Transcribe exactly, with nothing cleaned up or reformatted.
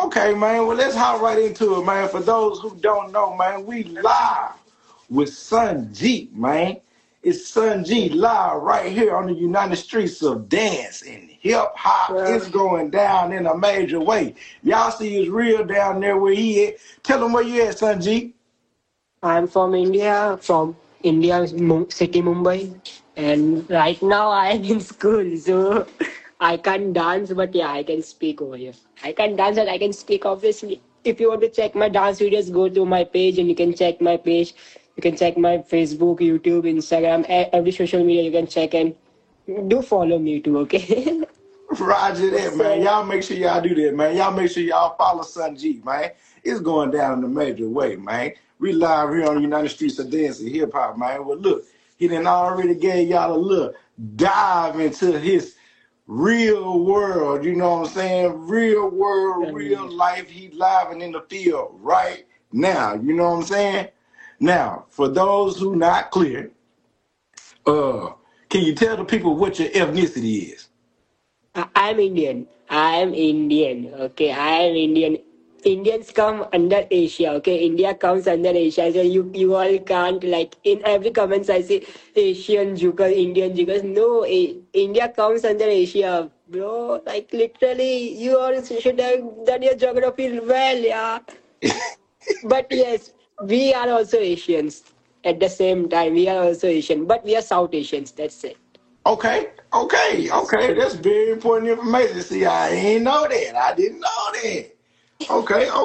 Okay, man. Well, let's hop right into it, man. For those who don't know, man, we live with Sun G, man. It's Sun G live right here on the United Streets of Dance and Hip Hop. Yeah. It's going down in a major way. Y'all see his real down there where he at. Tell him where you at, Sun G. I'm from India, from India Mu- city Mumbai, and right now I am in school, so I can't dance, but yeah, I can speak over here. I can dance and I can speak. Obviously, if you want to check my dance videos, go to my page and you can check my page. You can check my Facebook, YouTube, Instagram, e- every social media you can check, and do follow me too. Okay. Roger that, man. So Y'all make sure y'all do that, man. Y'all make sure y'all follow Sun G, man. It's going down in a major way, man. We live here on the United Streets of Dance and Hip Hop, man. Well, look, he done already gave y'all a look, dive into his real world. You know what I'm saying? Real world, real um, life. He live and in the field right now. You know what I'm saying? Now, for those who not clear, uh, can you tell the people what your ethnicity is? I- I'm Indian. I'm Indian. Okay, I am Indian. Indians come under Asia. Okay, India comes under Asia. So you you all can't like in every comments I say Asian jokers, Indian jokers. No, A- India comes under Asia, bro. Like literally, you all should have done your geography well, yeah. But yes, we are also Asians. At the same time, we are also Asian, but we are South Asians. That's it. Okay, okay, okay. That's very important information. See, I ain't know that. I didn't know that. Okay,